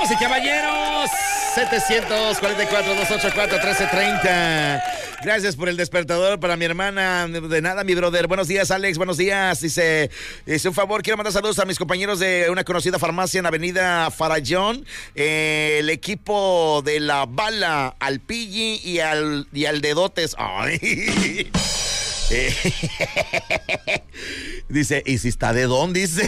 Damas y caballeros, 744-284-1330. Gracias por el despertador para mi hermana. De nada, mi brother. Buenos días, Alex. Buenos días. Dice un favor, quiero mandar saludos a mis compañeros de una conocida farmacia en Avenida Farallón. El equipo de la Bala, al Pilli y al Dedotes. Ay. Dice, ¿y si está de dónde? Dice.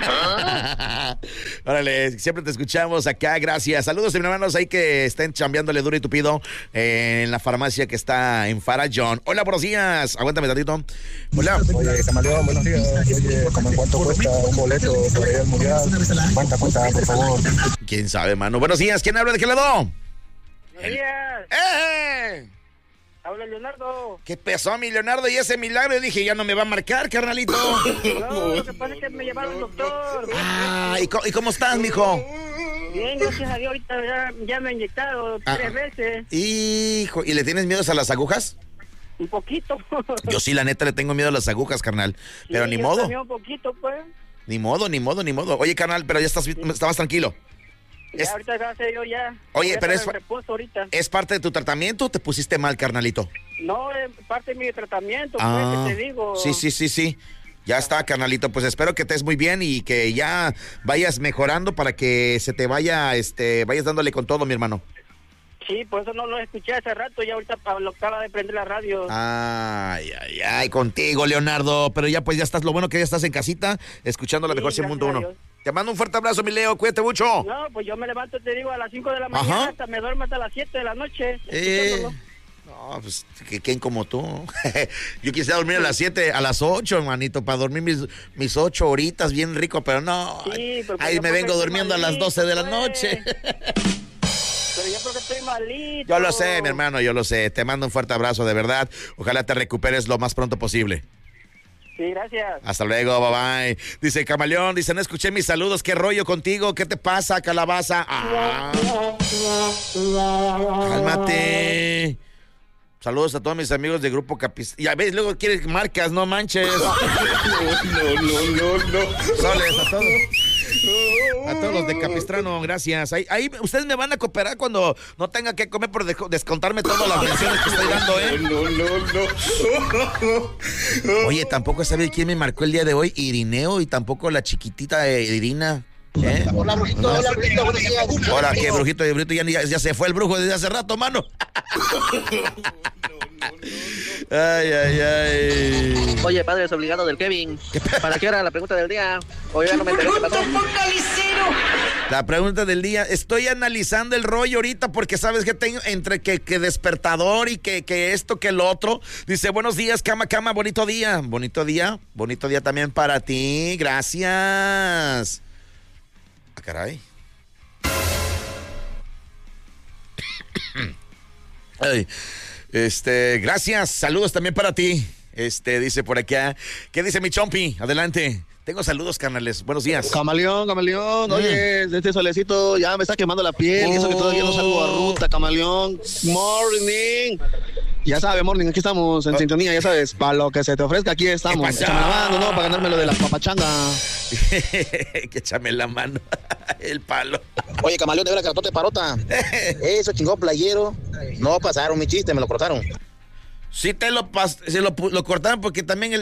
Órale, siempre te escuchamos acá, gracias. Saludos a mis hermanos ahí que estén chambeándole duro y tupido en la farmacia que está en Farallón. Hola, buenos días. Aguántame tantito. Hola. Oye, Camaleón, buenos días. Oye, ¿cómo en cuánto cuesta un boleto para ir al mundial? ¿Cuánta cuesta, por favor? ¿Quién sabe, mano? Buenos días. ¿Quién habla? ¿De qué lado? Buenos días. ¡Eh! Habla Leonardo. ¿Qué pesó mi Leonardo? Y ese milagro, yo dije, ya no me va a marcar, carnalito. No, lo que pasa es que me llevaron al doctor. Ah, ¿y cómo estás, mijo? Bien, gracias a Dios, ahorita ya me he inyectado 3 veces. Hijo, ¿y le tienes miedo a las agujas? Un poquito. Yo sí, la neta, le tengo miedo a las agujas, carnal. Pero Sí, ni modo. Un poquito, pues. Ni modo. Oye, carnal, pero ya estabas tranquilo. Ya, ahorita gracias a Dios ya. Oye, pero ¿es parte de tu tratamiento o te pusiste mal, carnalito? No, es parte de mi tratamiento, pues, que te digo. Sí. Ya está, carnalito, pues espero que estés muy bien y que ya vayas mejorando para que se te vayas dándole con todo, mi hermano. Sí, por eso no lo escuché hace rato, ya ahorita lo acaba de prender la radio. Ay, contigo, Leonardo, pero ya estás, lo bueno que ya estás en casita, escuchando la mejor 100.1. Te mando un fuerte abrazo, mi Leo, cuídate mucho. No, pues yo me levanto, te digo, a las 5 de la mañana, hasta me duermo hasta las 7 de la noche. No, pues, ¿quién como tú? Yo quisiera dormir a las 7, a las 8, hermanito, para dormir mis 8 horitas bien rico, pero no. Sí, ahí me vengo durmiendo malito, a las 12 de la noche. Pero yo creo que estoy malito. Yo lo sé, mi hermano, yo lo sé. Te mando un fuerte abrazo, de verdad. Ojalá te recuperes lo más pronto posible. Sí, gracias. Hasta luego, bye bye. Dice Camaleón, dice, no escuché mis saludos, ¿qué rollo contigo? ¿Qué te pasa, calabaza? Cálmate. Saludos a todos mis amigos de Grupo Capistrano. Ya ves, luego quieres marcas, no manches. No. Soles a todos. A todos los de Capistrano, gracias. Ahí ustedes me van a cooperar cuando no tenga que comer por descontarme todas las menciones que estoy dando, ¿eh? No. Oye, tampoco sabe quién me marcó el día de hoy, Irineo, y tampoco la chiquitita Irina. Hola, brujito, buenos días. Hola, ¿qué brujito? Ya se fue el brujo desde hace rato, mano. Ay. Oye, padre desobligado del Kevin, ¿para qué era la pregunta del día? Hoy ya no me enteré qué pasó. La pregunta del día, estoy analizando el rollo ahorita porque sabes que tengo entre que despertador y que esto, que lo otro. Dice, buenos días, cama, bonito día también para ti, gracias. Ah, caray. Ay. Gracias, saludos también para ti. Dice por acá, ¿qué dice mi chompi? Adelante. Tengo saludos, carnales. Buenos días. Camaleón. Oye, este solecito ya me está quemando la piel. Y eso que todavía no salgo a ruta, Camaleón. Morning. Ya sabes, Morning, aquí estamos en sintonía, ya sabes. Para lo que se te ofrezca, aquí estamos. Échame la mano, ¿no? Para ganarme lo de la papachanga. Que échame la mano. El palo. Oye, Camaleón, de verdad, cartote parota. Eso, chingón playero. No pasaron mi chiste, me lo cortaron. Sí te lo cortaron porque también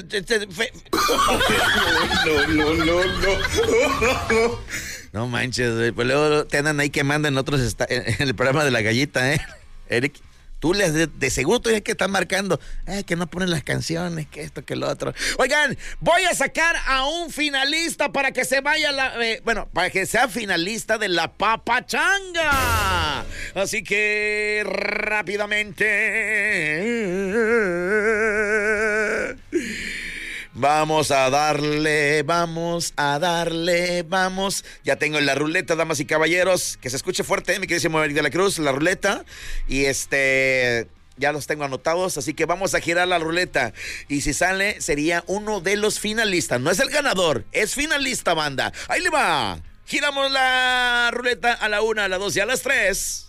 No manches, güey. Pues luego te andan ahí quemando en otros en el programa de la gallita, Eric. Tú de seguro todavía que están marcando, que no ponen las canciones, que esto, que lo otro. Oigan, voy a sacar a un finalista para que se vaya para que sea finalista de la papachanga. Así que rápidamente vamos a darle. Ya tengo la ruleta, damas y caballeros. Que se escuche fuerte, mi queridísimo Eric de la Cruz, la ruleta. Y ya los tengo anotados, así que vamos a girar la ruleta. Y si sale, sería uno de los finalistas. No es el ganador, es finalista, banda. Ahí le va. Giramos la ruleta a la 1, a la 2 y a las 3.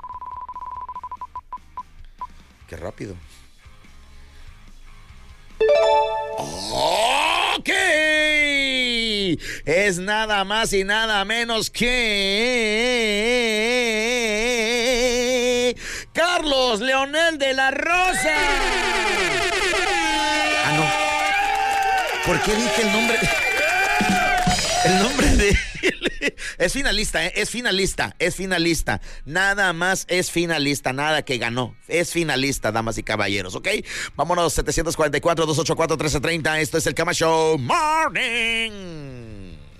Qué rápido. Ok. es nada más y nada menos que Carlos Leonel de la Rosa. Ah, no. ¿Por qué dije el nombre? El nombre de él. Es finalista, es finalista. Nada más es finalista, nada que ganó. Es finalista, damas y caballeros, ¿ok? Vámonos, 744-284-1330. Esto es el Cama Show Morning.